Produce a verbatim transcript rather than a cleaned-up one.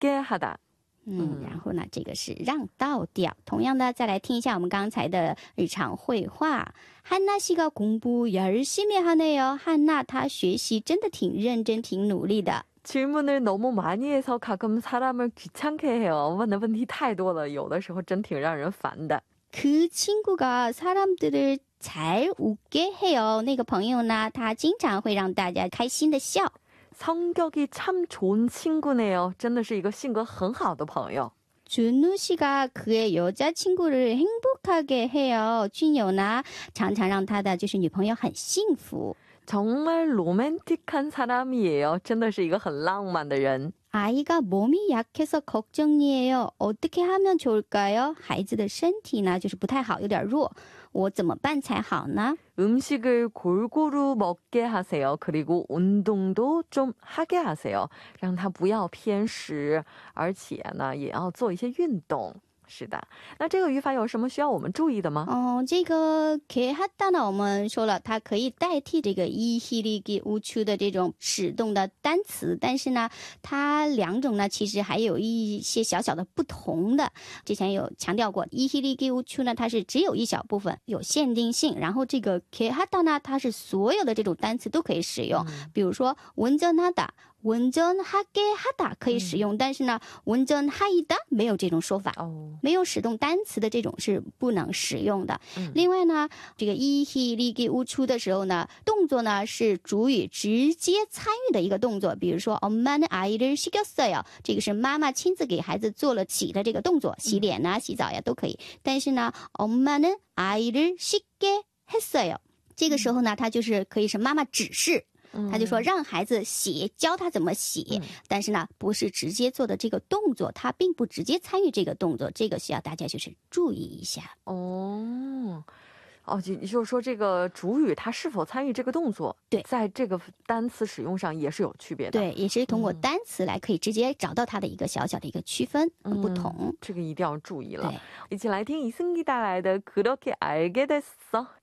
먹게 하다。 嗯，然后呢，这个是让道调。同样的，再来听一下我们刚才的日常会话。한나 씨가 공부 열심히 하네요。 汉娜她学习真的挺认真，挺努力的。 질문을 너무 많이 해서 가끔 사람을 귀찮게 해요. 问的问题太多了，有的时候真挺让人烦的。 그 친구가 사람들을 잘 웃게 해요。 那个朋友呢，他经常会让大家开心的笑。 성격이 참 좋은 친구네요. 真的是一个性格很好的朋友。 준우 씨가 그의 여자친구를 행복하게 해요. 준효나 常常让他的就是女朋友很幸福。 정말 로맨틱한 사람이에요. 真的是一个很浪漫的人。 아이가 몸이 약해서 걱정이에요. 어떻게 하면 좋을까요? 孩子的身体呢就是不太好，有点弱，我怎么办才好呢？ 음식을 골고루 먹게 하세요. 그리고 운동도 좀 하게 하세요. 让他不要偏食，而且呢也要做一些运动。 是的，那这个语法有什么需要我们注意的吗？ 哦，这个给哈达呢，我们说了，它可以代替这个이히리기우추的这种使动的单词，但是呢，它两种呢其实还有一些小小的不同的。之前有强调过，이히리기우추呢，它是只有一小部分有限定性，然后这个给哈达呢，它是所有的这种单词都可以使用，比如说운전하다。 운전하게 하다可以使用，但是呢운전하이다没有这种说法，没有使动单词的这种是不能使用的。另外呢，这个이히리기 우추的时候呢，动作呢是主语直接参与的一个动作，比如说엄마는 아이를 식였어요， 这个是妈妈亲自给孩子做了洗的这个动作，洗脸啊洗澡呀都可以。但是呢엄마는 아이를 씻게 했어요， 这个时候呢它就是可以是妈妈指示， 他就说让孩子洗，教他怎么洗，但是呢不是直接做的这个动作，他并不直接参与这个动作，这个需要大家就是注意一下。哦， 哦，就是说这个主语它是否参与这个动作，对，在这个单词使用上也是有区别的。对，也是通过单词来可以直接找到它的一个小小的一个区分不同。这个一定要注意了。一起来听이승기带来的그렇게 알게 됐어。